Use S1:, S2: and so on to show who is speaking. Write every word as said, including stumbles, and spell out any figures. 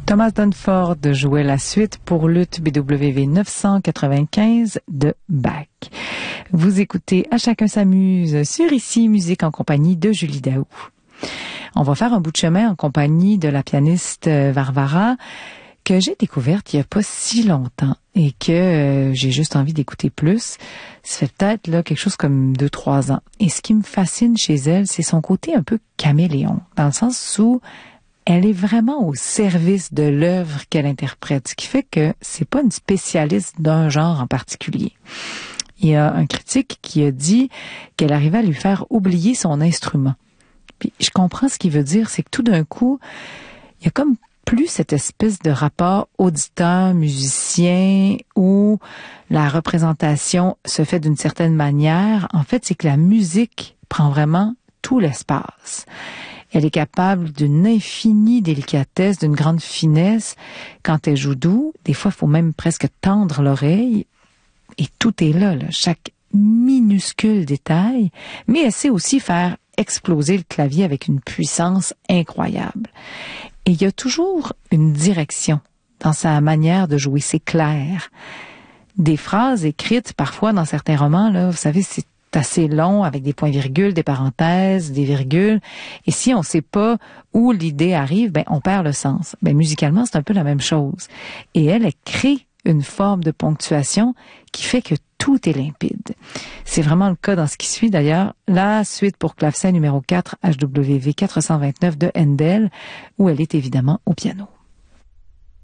S1: Thomas Dunford jouait la suite pour luth B W V neuf cent quatre-vingt-quinze de Bach. Vous écoutez À chacun s'amuse sur Ici Musique en compagnie de Julie Daou. On va faire un bout de chemin en compagnie de la pianiste Varvara que j'ai découverte il y a pas si longtemps et que euh, j'ai juste envie d'écouter plus. Ça fait peut-être là quelque chose comme deux, trois ans. Et ce qui me fascine chez elle, c'est son côté un peu caméléon, dans le sens où elle est vraiment au service de l'œuvre qu'elle interprète, ce qui fait que c'est pas une spécialiste d'un genre en particulier. Il y a un critique qui a dit qu'elle arrivait à lui faire oublier son instrument. Puis je comprends ce qu'il veut dire, c'est que tout d'un coup, il y a comme plus cette espèce de rapport auditeur-musicien où la représentation se fait d'une certaine manière. En fait, c'est que la musique prend vraiment tout l'espace. Elle est capable d'une infinie délicatesse, d'une grande finesse. Quand elle joue doux, des fois, il faut même presque tendre l'oreille. Et tout est là, là, chaque minuscule détail. Mais elle sait aussi faire exploser le clavier avec une puissance incroyable. Et il y a toujours une direction dans sa manière de jouer. C'est clair. Des phrases écrites parfois dans certains romans, là, vous savez, c'est assez long avec des points-virgules, des parenthèses, des virgules. Et si on ne sait pas où l'idée arrive, ben on perd le sens. Ben musicalement, c'est un peu la même chose. Et elle, elle crée une forme de ponctuation qui fait que tout est limpide. C'est vraiment le cas dans ce qui suit d'ailleurs, la suite pour clavecin numéro quatre H W V quatre cent vingt-neuf de Handel, où elle est évidemment au piano.